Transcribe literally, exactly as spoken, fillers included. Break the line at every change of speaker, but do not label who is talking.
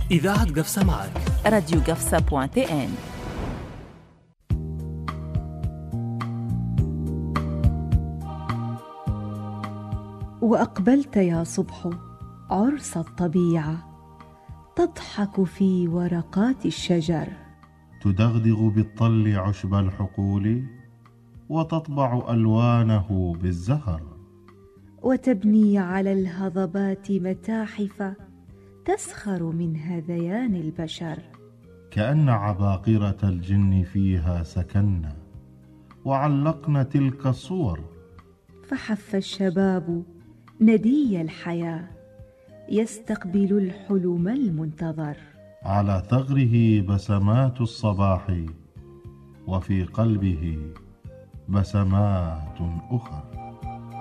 إذاعة قفصة معك،
راديو قفصة بوان تي ان.
وأقبلت يا صبح عرس الطبيعة، تضحك في ورقات الشجر،
تدغدغ بالطل عشب الحقول، وتطبع ألوانه بالزهر،
وتبني على الهضبات متاحف تسخر من هذيان البشر،
كأن عباقرة الجن فيها سكن وعلقن تلك الصور.
فحف الشباب ندي الحياة يستقبل الحلم المنتظر،
على ثغره بسمات الصباح، وفي قلبه بسمات أخر.